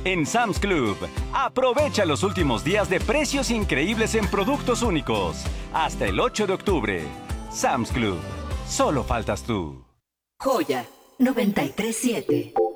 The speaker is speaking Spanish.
En Sam's Club, aprovecha los últimos días de precios increíbles en productos únicos. Hasta el 8 de octubre. Sam's Club. Solo faltas tú. Joya 93.7.